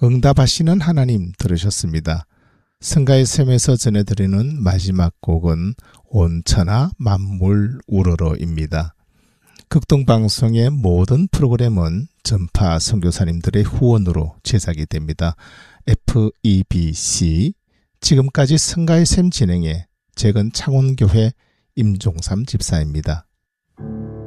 응답하시는 하나님 들으셨습니다. 성가의 샘에서 전해드리는 마지막 곡은 온 천하 만물 우러러입니다. 극동방송의 모든 프로그램은 전파 선교사님들의 후원으로 제작이 됩니다. FEBC 지금까지 성가의 샘 진행에 재건 창원교회 임종삼 집사입니다.